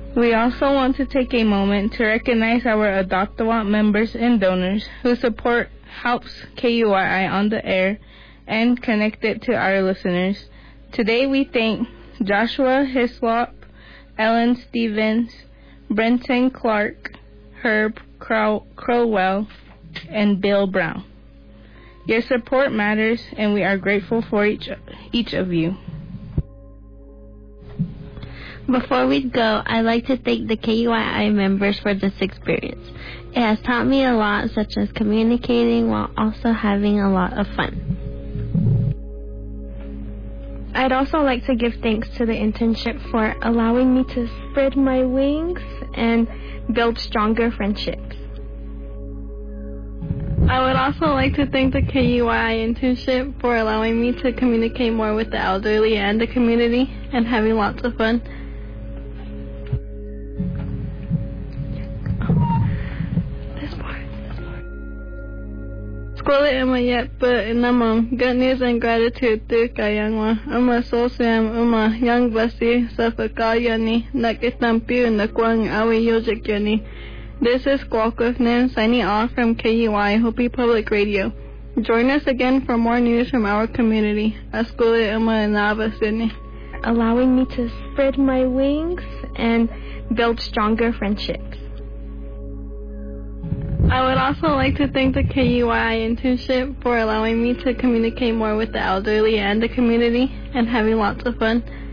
We also want to take a moment to recognize our Adopt-A-Want members and donors whose support helps KUYI on the air and connect it to our listeners. Today we thank Joshua Hislop, Ellen Stevens, Brenton Clark, Herb Crowell, and Bill Brown. Your support matters, and we are grateful for each of you. Before we go, I'd like to thank the KUYI members for this experience. It has taught me a lot, such as communicating while also having a lot of fun. I'd also like to give thanks to the internship for allowing me to spread my wings and build stronger friendships. I would also like to thank the KUYI internship for allowing me to communicate more with the elderly and the community and having lots of fun. Escola Imayetpa Inamam, good news and gratitude to Kayangwa, Sosam, Young Blessy, Safakayani, Nakitampu, Nakwang Awi Yojikyani. This is Kwalkufnan signing off from KUYI Hopi Public Radio. Join us again for more news from our community. Escola Imanava Sydney. Allowing me to spread my wings and build stronger friendships. I would also like to thank the KUYI internship for allowing me to communicate more with the elderly and the community and having lots of fun.